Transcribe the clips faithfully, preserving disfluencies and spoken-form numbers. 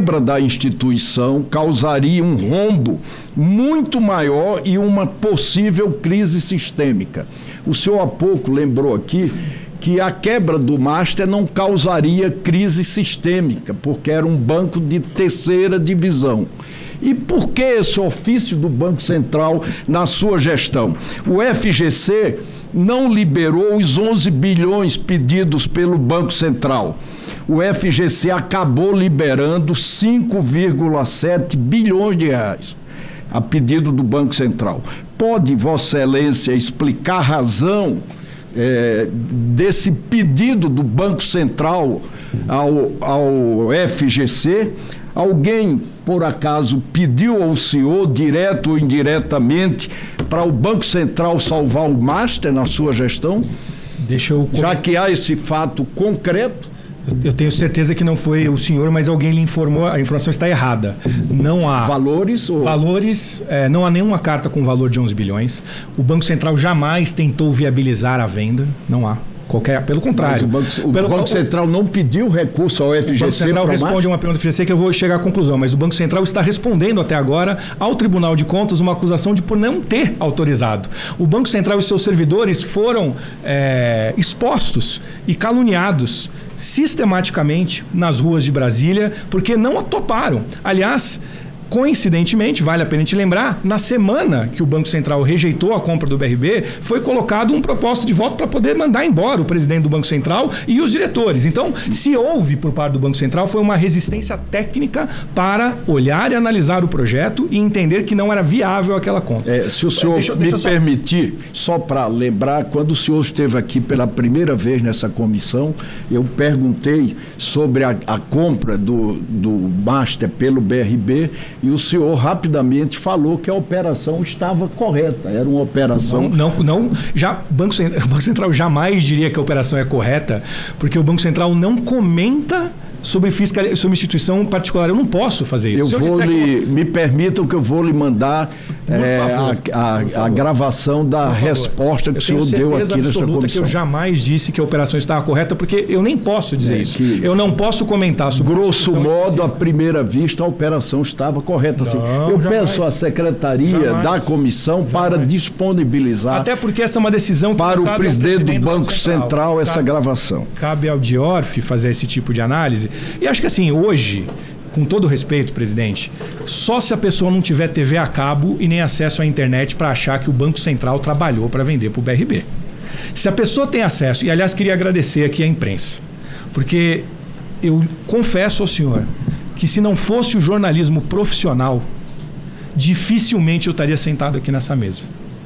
quebra da instituição causaria um rombo muito maior e uma possível crise sistêmica. O senhor há pouco lembrou aqui que a quebra do Master não causaria crise sistêmica, porque era um banco de terceira divisão. E por que esse ofício do Banco Central na sua gestão? O F G C não liberou os onze bilhões pedidos pelo Banco Central. O F G C acabou liberando cinco vírgula sete bilhões de reais a pedido do Banco Central. Pode Vossa Excelência explicar a razão É, desse pedido do Banco Central ao, ao F G C? Alguém, por acaso, pediu ao senhor, direto ou indiretamente, para o Banco Central salvar o Master na sua gestão? Deixa eu... Já que há esse fato concreto? Eu tenho certeza que não foi o senhor, mas alguém lhe informou, a informação está errada. Não há... Valores? Ou... Valores, é, não há nenhuma carta com valor de onze bilhões. O Banco Central jamais tentou viabilizar a venda, não há. Qualquer, pelo contrário. Mas o Banco, o pelo, Banco Central não pediu recurso ao F G C? O Banco Central responde a uma pergunta do F G C que eu vou chegar à conclusão, mas o Banco Central está respondendo até agora ao Tribunal de Contas uma acusação de por não ter autorizado. O Banco Central e seus servidores foram é, expostos e caluniados sistematicamente nas ruas de Brasília porque não a toparam. Aliás, coincidentemente, vale a pena te lembrar, na semana que o Banco Central rejeitou a compra do B R B, foi colocado um propósito de voto para poder mandar embora o presidente do Banco Central e os diretores. Então, se houve por parte do Banco Central, foi uma resistência técnica para olhar e analisar o projeto e entender que não era viável aquela compra. É, se o senhor deixa, me deixa permitir, só, só para lembrar, quando o senhor esteve aqui pela primeira vez nessa comissão, eu perguntei sobre a, a compra do, do Master pelo B R B, e o senhor rapidamente falou que a operação estava correta, era uma operação... Não, não, não já, Banco Central, o Banco Central jamais diria que a operação é correta, porque o Banco Central não comenta sobre fiscal, sobre instituição particular. Eu não posso fazer isso. Eu vou lhe, que... Me permitam que eu vou lhe mandar é, a, a, a gravação da resposta que o senhor deu aqui nessa comissão. Que eu jamais disse que a operação estava correta, porque eu nem posso dizer é, isso. Eu não posso comentar sobre... Grosso modo, à primeira vista, a operação estava correta. Assim, não, eu jamais, peço à secretaria jamais, da comissão jamais. para disponibilizar... Até porque essa é uma decisão que para o presidente do Banco Central, Central essa cabe, gravação. Cabe ao Diorf fazer esse tipo de análise. E acho que assim, hoje, com todo respeito, presidente, só se a pessoa não tiver T V a cabo e nem acesso à internet para achar que o Banco Central trabalhou para vender para o B R B. Se a pessoa tem acesso, e aliás queria agradecer aqui à imprensa, porque eu confesso ao senhor que se não fosse o jornalismo profissional, dificilmente eu estaria sentado aqui nessa mesa.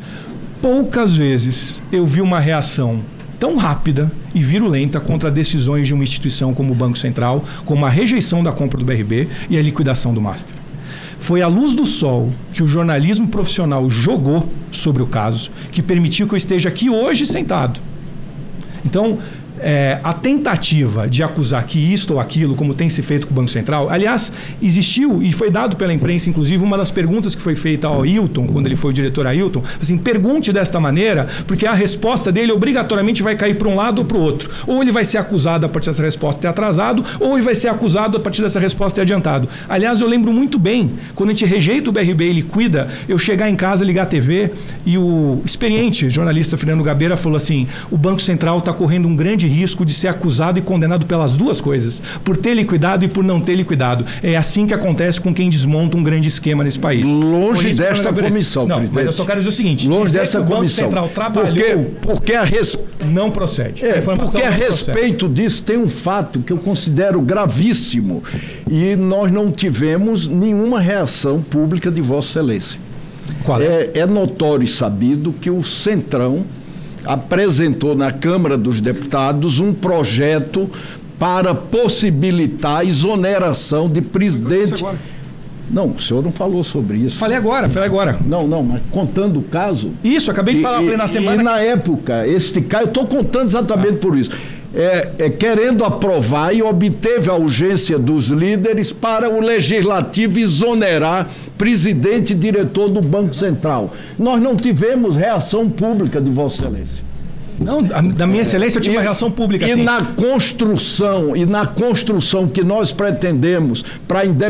Poucas vezes eu vi uma reação tão rápida e virulenta contra decisões de uma instituição como o Banco Central, como a rejeição da compra do B R B e a liquidação do Master. Foi a luz do sol que o jornalismo profissional jogou sobre o caso, que permitiu que eu esteja aqui hoje sentado. Então, é, a tentativa de acusar que isto ou aquilo, como tem se feito com o Banco Central, aliás, existiu e foi dado pela imprensa, inclusive, uma das perguntas que foi feita ao Ailton, quando ele foi o diretor Ailton, assim, pergunte desta maneira, porque a resposta dele obrigatoriamente vai cair para um lado ou para o outro. Ou ele vai ser acusado a partir dessa resposta ter atrasado, ou ele vai ser acusado a partir dessa resposta ter adiantado. Aliás, eu lembro muito bem, quando a gente rejeita o B R B e liquida, eu chegar em casa, ligar a T V e o experiente jornalista Fernando Gabeira falou assim, o Banco Central está correndo um grande risco de ser acusado e condenado pelas duas coisas, por ter liquidado e por não ter liquidado. É assim que acontece com quem desmonta um grande esquema nesse país. Longe desta comissão, não, presidente. Mas eu só quero dizer o seguinte, longe dessa que o Banco comissão. Central trabalhou... Porque, porque a res... Não procede. É, a porque a respeito procede. disso tem um fato que eu considero gravíssimo e nós não tivemos nenhuma reação pública de Vossa Excelência. Qual é? É, é notório e sabido que o Centrão apresentou na Câmara dos Deputados um projeto para possibilitar a exoneração de presidente... Não, o senhor não falou sobre isso. Falei agora, falei agora. Não, não, mas contando o caso... Isso, acabei de falar, e, falei na semana... E na época, este caso, eu estou contando exatamente ah. por isso. É, é, querendo aprovar e obteve a urgência dos líderes para o Legislativo exonerar presidente e diretor do Banco Central. Nós não tivemos reação pública de Vossa Excelência. Não, da minha excelência eu tive uma reação pública. E assim. na construção, e na construção que nós pretendemos para a independência